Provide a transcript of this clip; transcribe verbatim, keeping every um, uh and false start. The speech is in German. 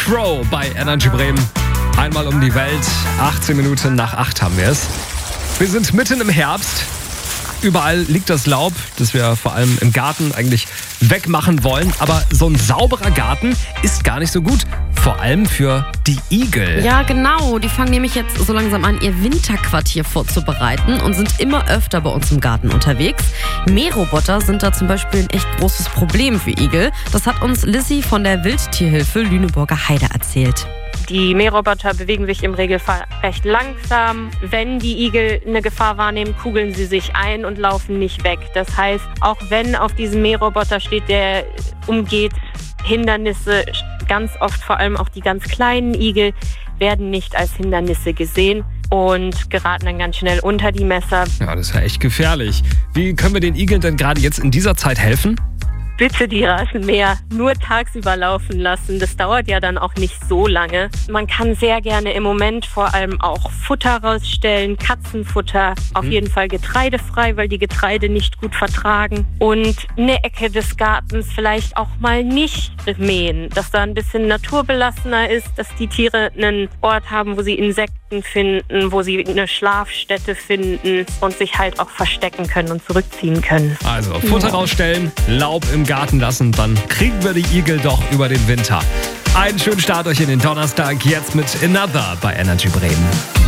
Crow bei Energy Bremen. Einmal um die Welt, achtzehn Minuten nach acht haben wir es. Wir sind mitten im Herbst. Überall liegt das Laub, das wir vor allem im Garten eigentlich wegmachen wollen. Aber so ein sauberer Garten ist gar nicht so gut. Vor allem für die Igel. Ja, genau. Die fangen nämlich jetzt so langsam an, ihr Winterquartier vorzubereiten und sind immer öfter bei uns im Garten unterwegs. Mähroboter sind da zum Beispiel ein echt großes Problem für Igel. Das hat uns Lissy von der Wildtierhilfe Lüneburger Heide erzählt. Die Mähroboter bewegen sich im Regelfall recht langsam. Wenn die Igel eine Gefahr wahrnehmen, kugeln sie sich ein und laufen nicht weg. Das heißt, auch wenn auf diesem Mähroboter steht, der umgeht Hindernisse, ganz oft vor allem auch die ganz kleinen Igel, werden nicht als Hindernisse gesehen und geraten dann ganz schnell unter die Messer. Ja, das ist ja echt gefährlich. Wie können wir den Igeln denn gerade jetzt in dieser Zeit helfen? Bitte die Rasenmäher nur tagsüber laufen lassen. Das dauert ja dann auch nicht so lange. Man kann sehr gerne im Moment vor allem auch Futter rausstellen, Katzenfutter, auf Mhm. jeden Fall getreidefrei, weil die Getreide nicht gut vertragen. Und eine Ecke des Gartens vielleicht auch mal nicht mähen, dass da ein bisschen naturbelassener ist, dass die Tiere einen Ort haben, wo sie Insekten finden, wo sie eine Schlafstätte finden und sich halt auch verstecken können und zurückziehen können. Also Futter rausstellen, Laub im Garten lassen, dann kriegen wir die Igel doch über den Winter. Einen schönen Start euch in den Donnerstag, jetzt mit Another bei Energy Bremen.